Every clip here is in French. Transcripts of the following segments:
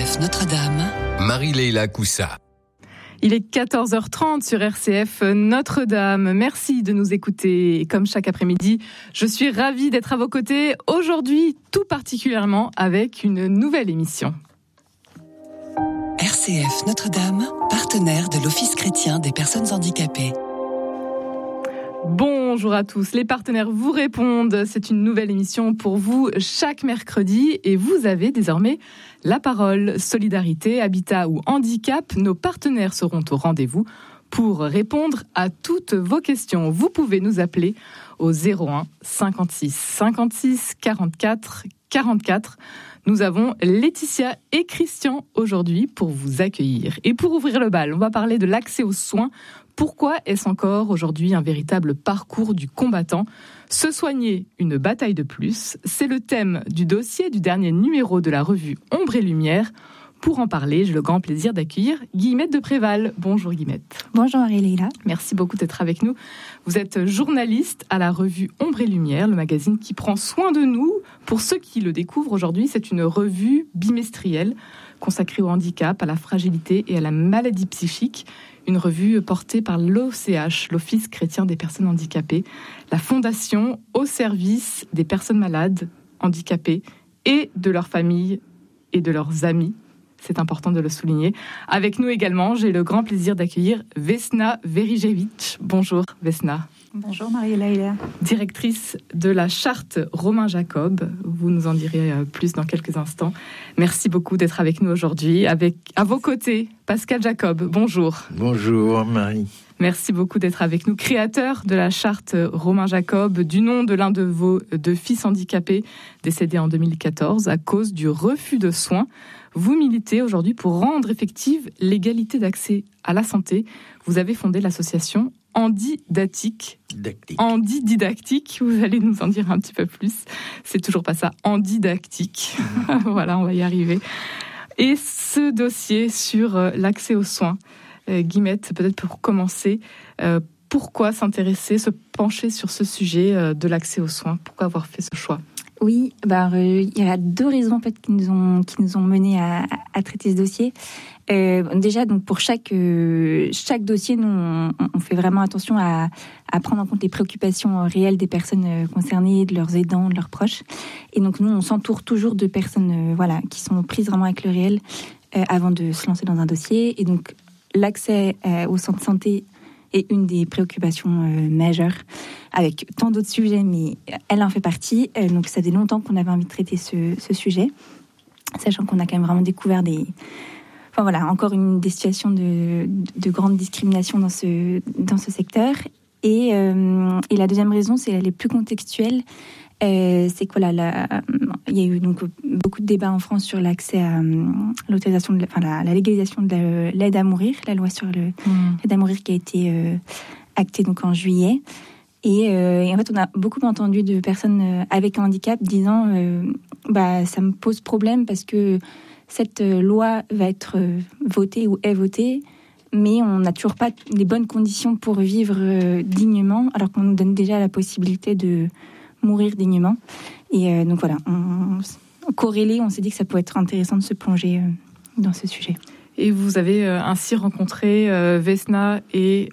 RCF Notre-Dame, Marie-Leila Coussa. Il est 14h30 sur RCF Notre-Dame. Merci de nous écouter. Et comme chaque après-midi, je suis ravie d'être à vos côtés aujourd'hui, tout particulièrement avec une nouvelle émission. RCF Notre-Dame, partenaire de l'Office chrétien des personnes handicapées. Bonjour à tous, les partenaires vous répondent. C'est une nouvelle émission pour vous chaque mercredi et vous avez désormais la parole. Solidarité, habitat ou handicap, nos partenaires seront au rendez-vous pour répondre à toutes vos questions. Vous pouvez nous appeler au 01 56 56 44 44. Nous avons Laetitia et Christian aujourd'hui pour vous accueillir. Et pour ouvrir le bal, on va parler de l'accès aux soins. Pourquoi est-ce encore aujourd'hui un véritable parcours du combattant ? Se soigner, une bataille de plus, c'est le thème du dossier du dernier numéro de la revue Ombre et Lumière. Pour en parler, j'ai le grand plaisir d'accueillir Guillemette de Préval. Bonjour Guillemette. Bonjour Marie-Leila. Merci beaucoup d'être avec nous. Vous êtes journaliste à la revue Ombre et Lumière, le magazine qui prend soin de nous. Pour ceux qui le découvrent aujourd'hui, c'est une revue bimestrielle consacrée au handicap, à la fragilité et à la maladie psychique. Une revue portée par l'OCH, l'Office chrétien des personnes handicapées, la fondation au service des personnes malades, handicapées et de leurs familles et de leurs amis. C'est important de le souligner. Avec nous également, j'ai le grand plaisir d'accueillir Vesna Verijevic. Bonjour Vesna. Bonjour Marie-Leila. Directrice de la charte Romain Jacob. Vous nous en direz plus dans quelques instants. Merci beaucoup d'être avec nous aujourd'hui. À vos côtés, Pascal Jacob. Bonjour. Bonjour Marie. Merci beaucoup d'être avec nous. Créateur de la charte Romain Jacob, du nom de l'un de vos deux fils handicapés, décédé en 2014 à cause du refus de soins. Vous militez aujourd'hui pour rendre effective l'égalité d'accès à la santé. Vous avez fondé l'association Handidactique. Handidactique, vous allez nous en dire un petit peu plus. C'est toujours pas ça, Handidactique. Voilà, on va y arriver. Et ce dossier sur l'accès aux soins, Guillemette, peut-être pour commencer, pourquoi s'intéresser, se pencher sur ce sujet de l'accès aux soins ? Pourquoi avoir fait ce choix ? Oui, il y a deux raisons en fait qui nous ont menés à traiter ce dossier. Déjà, donc pour chaque dossier, nous on fait vraiment attention à prendre en compte les préoccupations réelles des personnes concernées, de leurs aidants, de leurs proches. Et donc nous, on s'entoure toujours de personnes qui sont prises vraiment avec le réel avant de se lancer dans un dossier. Et donc l'accès aux soins de santé est une des préoccupations majeures, avec tant d'autres sujets, mais elle en fait partie. Donc ça fait longtemps qu'on avait envie de traiter ce sujet, sachant qu'on a quand même vraiment découvert encore des situations de grande discrimination dans ce secteur. Et la deuxième raison, elle est plus contextuelle. C'est que il y a eu donc beaucoup de débats en France sur l'accès à l'autorisation, la légalisation de l'aide à mourir, la loi sur l'aide à mourir qui a été actée donc en juillet. Et en fait, on a beaucoup entendu de personnes avec un handicap disant ça me pose problème parce que cette loi va être votée ou est votée, mais on n'a toujours pas les bonnes conditions pour vivre dignement, alors qu'on nous donne déjà la possibilité de mourir dignement. Et donc voilà, corrélé, on s'est dit que ça pouvait être intéressant de se plonger dans ce sujet. Et vous avez ainsi rencontré Vesna et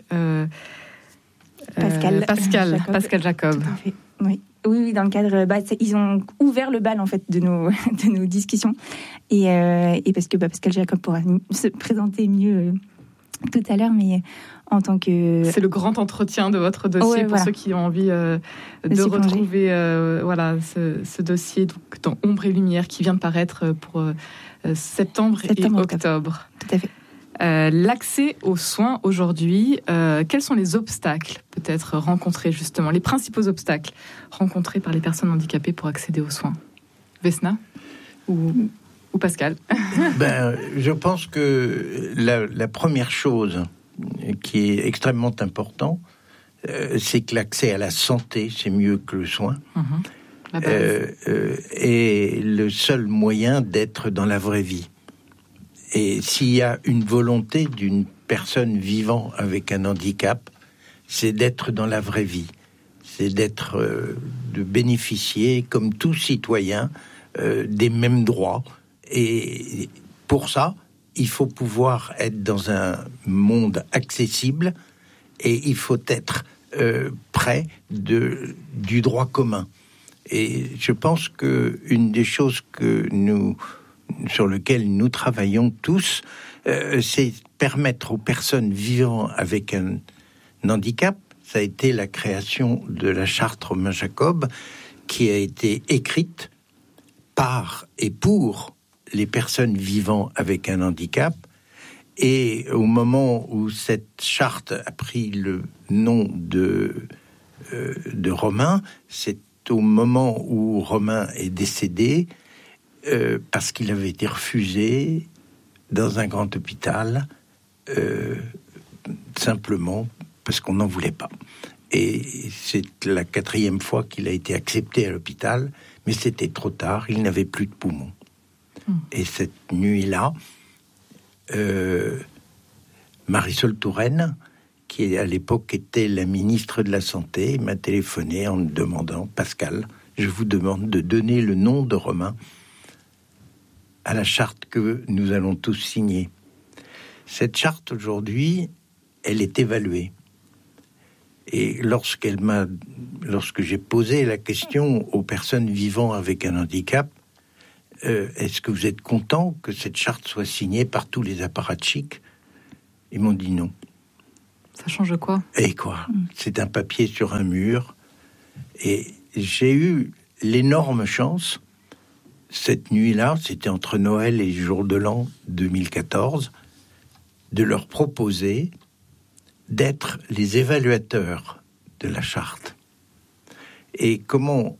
Pascal Jacob. Tout à fait. Oui, dans le cadre, ils ont ouvert le bal en fait de nos discussions et parce que Pascal Jacob pourra se présenter mieux tout à l'heure, mais en tant que... C'est le grand entretien de votre dossier pour ceux qui ont envie de retrouver ce dossier donc, dans Ombre et Lumière qui vient de paraître pour septembre et octobre. Tout à fait. L'accès aux soins aujourd'hui, quels sont les obstacles peut-être rencontrés justement, les principaux obstacles rencontrés par les personnes handicapées pour accéder aux soins ? Vesna ou Pascal ? Je pense que la première chose qui est extrêmement importante, c'est que l'accès à la santé, c'est mieux que le soin. Est le seul moyen d'être dans la vraie vie. Et s'il y a une volonté d'une personne vivant avec un handicap, c'est d'être dans la vraie vie. C'est de bénéficier, comme tout citoyen, des mêmes droits. Et Pour ça, il faut pouvoir être dans un monde accessible et il faut être près du droit commun. Et je pense que une des choses sur lesquelles nous travaillons tous, c'est permettre aux personnes vivant avec un handicap. Ça a été la création de la charte Romain Jacob, qui a été écrite par et pour les personnes vivant avec un handicap. Et au moment où cette charte a pris le nom de Romain, c'est au moment où Romain est décédé, parce qu'il avait été refusé dans un grand hôpital, simplement parce qu'on n'en voulait pas. Et c'est la 4e fois qu'il a été accepté à l'hôpital, mais c'était trop tard, il n'avait plus de poumons. Et cette nuit-là, Marisol Touraine, qui à l'époque était la ministre de la Santé, m'a téléphoné en me demandant « Pascal, je vous demande de donner le nom de Romain à la charte que nous allons tous signer. » Cette charte, aujourd'hui, elle est évaluée. Et lorsque j'ai posé la question aux personnes vivant avec un handicap, est-ce que vous êtes content que cette charte soit signée par tous les apparatchiks ? Ils m'ont dit non. Ça change quoi ? Et quoi ? C'est un papier sur un mur. Et j'ai eu l'énorme chance, cette nuit-là, c'était entre Noël et Jour de l'An 2014, de leur proposer d'être les évaluateurs de la charte. Et comment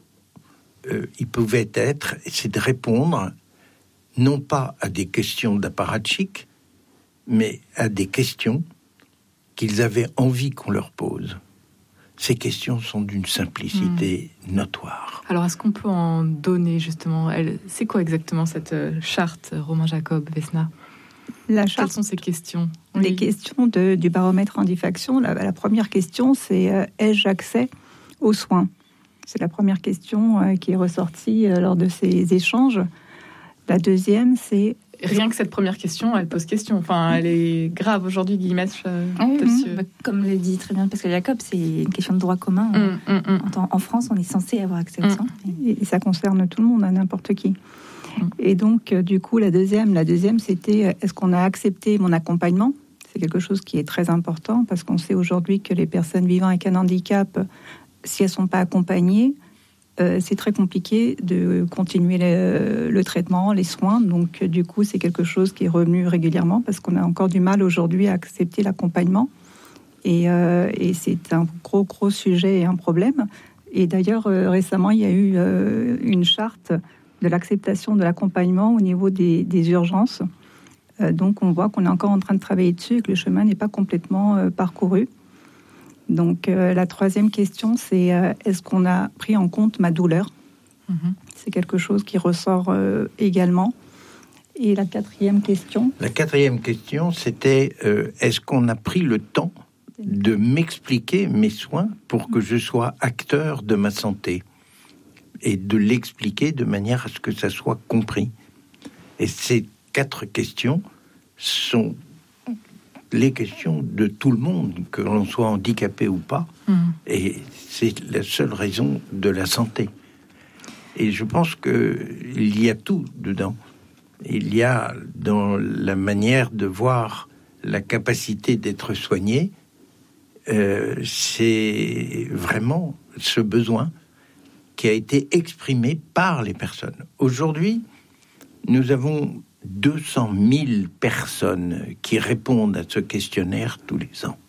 ils pouvaient être, c'est de répondre non pas à des questions d'apparatchik, mais à des questions qu'ils avaient envie qu'on leur pose. Ces questions sont d'une simplicité notoire. Alors, est-ce qu'on peut en donner, justement ? C'est quoi exactement cette charte, Romain Jacob, Vesna ? La charte, quelles sont ces questions ? Les questions du baromètre handifaction. La première question, c'est ai-je accès aux soins ? C'est la première question qui est ressortie lors de ces échanges. La deuxième, c'est... Rien que cette première question, elle pose question. Enfin, elle est grave aujourd'hui, Guillemette. Comme le dit très bien Pascal Jacob, c'est une question de droit commun. En France, on est censé avoir accès aux soins. Et ça concerne tout le monde, à n'importe qui. Et donc, du coup, la deuxième, c'était est-ce qu'on a accepté mon accompagnement ? C'est quelque chose qui est très important parce qu'on sait aujourd'hui que les personnes vivant avec un handicap, si elles ne sont pas accompagnées, c'est très compliqué de continuer le traitement, les soins. Donc, du coup, c'est quelque chose qui est revenu régulièrement parce qu'on a encore du mal aujourd'hui à accepter l'accompagnement. Et c'est un gros sujet et un problème. Et d'ailleurs, récemment, il y a eu une charte de l'acceptation de l'accompagnement au niveau des urgences. Donc, on voit qu'on est encore en train de travailler dessus et que le chemin n'est pas complètement parcouru. Donc, la troisième question, c'est est-ce qu'on a pris en compte ma douleur ? C'est quelque chose qui ressort également. Et la quatrième question ? La quatrième question, c'était est-ce qu'on a pris le temps de m'expliquer mes soins pour que je sois acteur de ma santé ? Et de l'expliquer de manière à ce que ça soit compris. Et ces 4 questions sont les questions de tout le monde, que l'on soit handicapé ou pas. Et c'est la seule raison de la santé. Et je pense qu'il y a tout dedans. Il y a dans la manière de voir la capacité d'être soigné, c'est vraiment ce besoin qui a été exprimé par les personnes. Aujourd'hui, nous avons 200 000 personnes qui répondent à ce questionnaire tous les ans.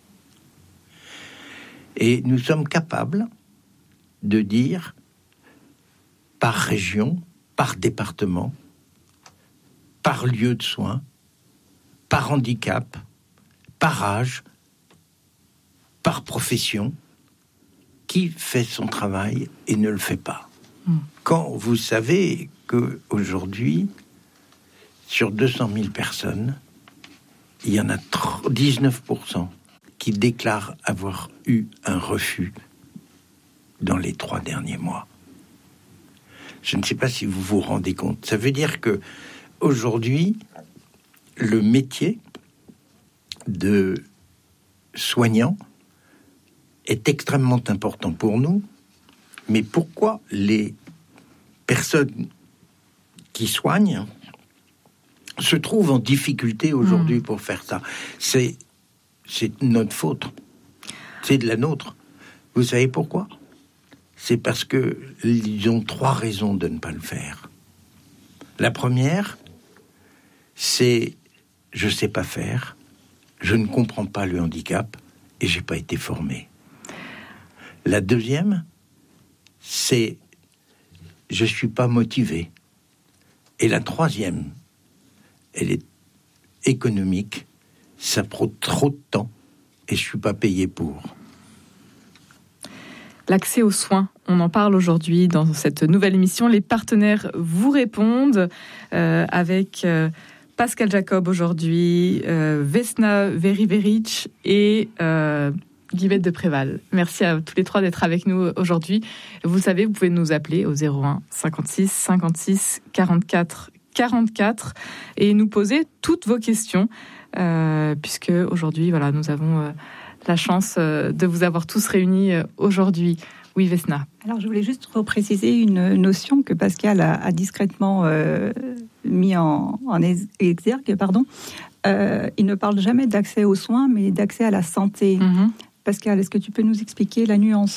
Et nous sommes capables de dire, par région, par département, par lieu de soins, par handicap, par âge, par profession, qui fait son travail et ne le fait pas. Quand vous savez qu'aujourd'hui, sur 200 000 personnes, il y en a 19% qui déclarent avoir eu un refus dans les 3 derniers mois. Je ne sais pas si vous vous rendez compte. Ça veut dire que aujourd'hui, le métier de soignant est extrêmement important pour nous, mais pourquoi les personnes qui soignent se trouvent en difficulté aujourd'hui pour faire ça? C'est notre faute. C'est de la nôtre. Vous savez pourquoi? C'est parce qu'ils ont 3 raisons de ne pas le faire. La première, c'est je ne sais pas faire, je ne comprends pas le handicap et je n'ai pas été formé. La deuxième, c'est je ne suis pas motivé. Et la troisième, elle est économique, ça prend trop de temps et je ne suis pas payé pour. L'accès aux soins, on en parle aujourd'hui dans cette nouvelle émission. Les partenaires vous répondent avec Pascal Jacob aujourd'hui, Vesna Veriveric et Guillemette de Préval. Merci à tous les 3 d'être avec nous aujourd'hui. Vous savez, vous pouvez nous appeler au 01 56 56 44 44 et nous poser toutes vos questions, puisque aujourd'hui, voilà, nous avons la chance de vous avoir tous réunis aujourd'hui. Oui, Vesna. Alors, je voulais juste repréciser une notion que Pascal a discrètement mis en exergue. Il ne parle jamais d'accès aux soins, mais d'accès à la santé. Pascal, est-ce que tu peux nous expliquer la nuance ?